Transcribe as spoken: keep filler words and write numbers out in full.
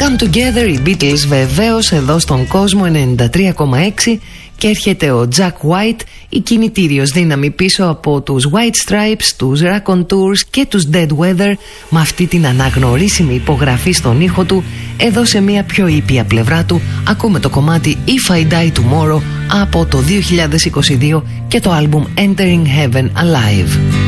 Come Together, οι Beatles βεβαίως εδώ στον κόσμο ενενήντα τρία κόμμα έξι, και έρχεται ο Jack White, η κινητήριος δύναμη πίσω από τους White Stripes, τους Raconteurs και τους Dead Weather, με αυτή την αναγνωρίσιμη υπογραφή στον ήχο του. Εδώ σε μια πιο ήπια πλευρά του ακούμε το κομμάτι If I Die Tomorrow από το δύο χιλιάδες είκοσι δύο και το άλμπουμ Entering Heaven Alive.